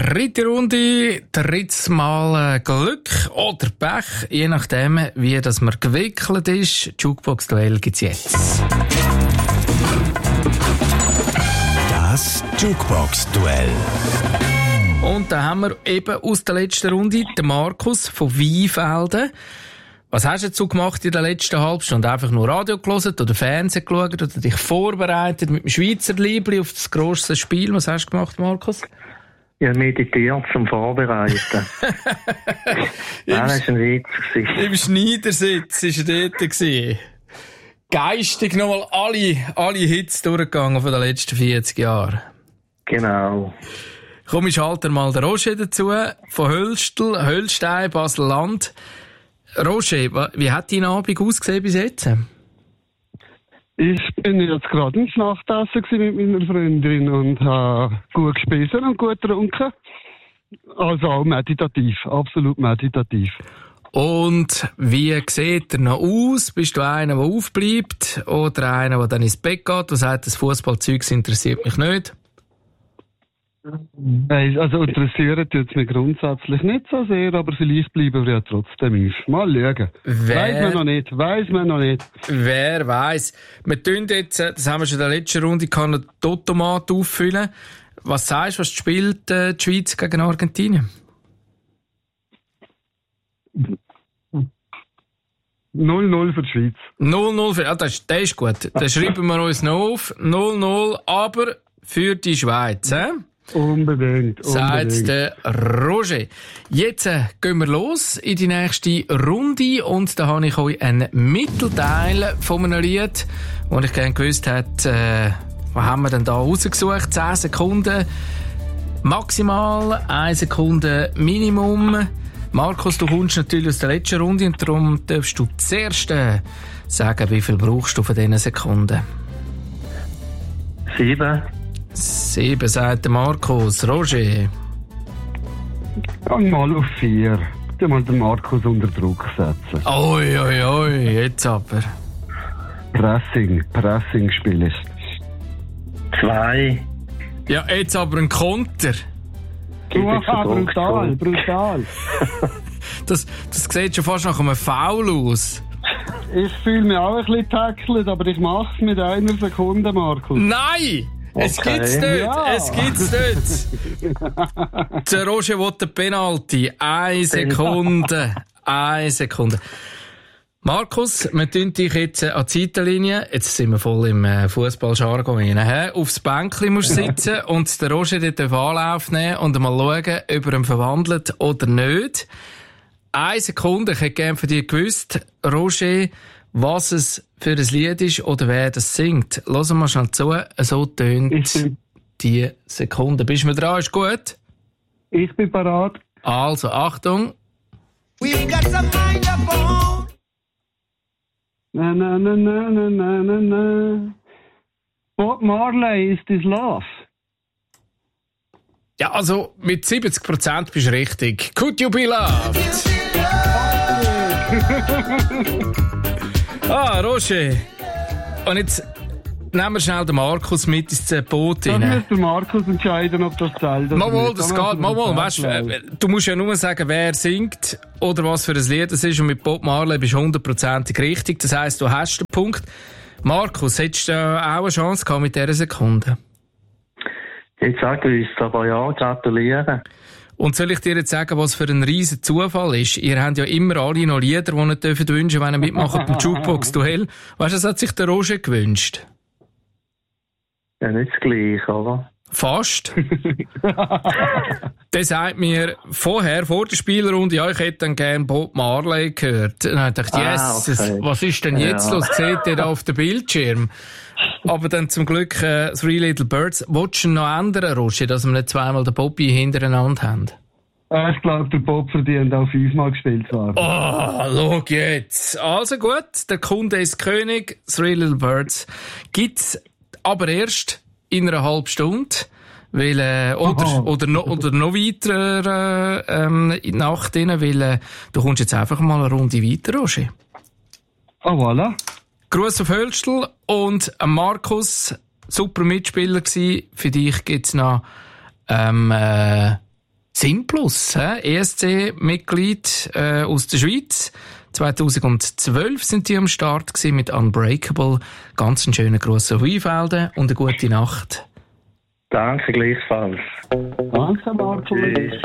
Dritte Runde, drittes Mal Glück oder Pech, je nachdem, wie das man gewickelt ist. Jukebox-Duell gibt's jetzt. Das Jukebox-Duell. Und da haben wir eben aus der letzten Runde den Markus von Weinfelden. Was hast du dazu gemacht in der letzten Halbstunde? Einfach nur Radio gehört oder Fernsehen geschaut oder dich vorbereitet mit dem Schweizer Liebli auf das grosse Spiel? Was hast du gemacht, Markus? Ja, meditiert zum Vorbereiten. Das war ein Witz. Im Schneidersitz war er dort. Geistig nochmal alle Hits durchgegangen von den letzten 40 Jahren. Genau. Komm, ich halte mal den Roger dazu, von Höllstein, Basel-Land. Roger, wie hat dein Abend ausgesehen bis jetzt? Ich bin jetzt gerade ins Nachtessen mit meiner Freundin und habe gut gespissen und gut getrunken. Also auch meditativ, absolut meditativ. Und wie sieht er noch aus? Bist du einer, der aufbleibt oder einer, der dann ins Bett geht und sagt, das Fußballzeug interessiert mich nicht? Also interessiert jetzt mich grundsätzlich nicht so sehr, aber vielleicht bleiben wir ja trotzdem auf. Mal schauen. Weiss man noch nicht. Wer weiss. Wir tun jetzt, das haben wir schon in der letzten Runde, kann den Automat auffüllen. Was sagst du, was spielt die Schweiz gegen Argentinien? 0-0 für die Schweiz. 0-0 für, das ist gut. Das schreiben wir uns noch auf. 0-0, aber für die Schweiz, Unbedingt. Sagt der Roger. Jetzt gehen wir los in die nächste Runde und da habe ich euch einen Mittelteil von einem Lied, wo ich gerne gewusst hätte, was haben wir denn da rausgesucht? 10 Sekunden maximal, 1 Sekunde Minimum. Markus, du kommst natürlich aus der letzten Runde und darum darfst du zuerst sagen, wie viel brauchst du von diesen Sekunden? 7. 7, sagt der Markus. Roger? Gang mal auf 4. Du mal den Markus unter Druck setzen. Oi, jetzt aber. Pressing spielst. 2. Ja, jetzt aber ein Konter. Brutal. Das sieht schon fast nach einem Foul aus. Ich fühle mich auch ein bisschen tackelt, aber ich mache es mit 1 Sekunde, Markus. Nein! Es gibt's nicht! Ja. Es gibt's nicht! Der Roger will den Penalty. 1 Sekunde. 1 Sekunde. Markus, wir tun dich jetzt an die Seitenlinie. Jetzt sind wir voll im Fußballjargon rein. Aufs Bänkchen musst du sitzen und der Roger dort den Anlauf nehmen und mal schauen, ob er ihn verwandelt oder nicht. 1 Sekunde. Ich hätte gerne von dir gewusst, Roger, was es für ein Lied ist oder wer das singt. Hören wir mal schnell zu. So tönt die Sekunde. Bist du mir dran? Ist gut? Ich bin parat. Also, Achtung. We've got some kind of bone. Na. Bob Marley, Is This Love? Ja, also mit 70% bist du richtig. Could you be loved? Roger. Und jetzt nehmen wir schnell den Markus mit ins Boot rein. Dann muss der Markus entscheiden, ob das zählt. Mal, das geht. Mal. Weißt, du musst ja nur sagen, wer singt oder was für ein Lied es ist. Und mit Bob Marley bist du 100% richtig. Das heisst, du hast den Punkt. Markus, hättest du auch eine Chance gehabt mit dieser Sekunde? Jetzt sage ich es, aber ja, gratulieren. Und soll ich dir jetzt sagen, was für ein riesen Zufall ist? Ihr habt ja immer alle noch Lieder, die ihr dürft wünschen, wenn ihr mitmacht beim Jukebox-Duell. Weißt du, das hat sich der Roger gewünscht. Ja, nicht das Gleiche, oder? Fast. Der sagt mir vor der Spielrunde, ja, ich hätte dann gerne Bob Marley gehört. Dann dachte ich, okay. Was ist denn jetzt los? Seht ihr da auf dem Bildschirm? Aber dann zum Glück Three Little Birds. Wolltest du noch ändern, Roger, dass wir nicht zweimal den Bobby hintereinander haben? Ich glaube, der Bob verdient auch 5-mal gespielt zu werden. Schau jetzt. Also gut, der Kunde ist König. Three Little Birds gibt's aber erst in einer halben Stunde. Weil, oder noch weiter nach denen, weil du kommst jetzt einfach mal eine Runde weiter, Roger. Voilà. Gruß auf Hölstl und Markus, super Mitspieler gsi. Für dich gibt's noch Simplus, ESC-Mitglied aus der Schweiz. 2012 sind die am Start gewesen mit Unbreakable. Ganz einen schönen Gruß auf Weinfelden und eine gute Nacht. Danke gleichfalls. Danke, Marco. Tschüss.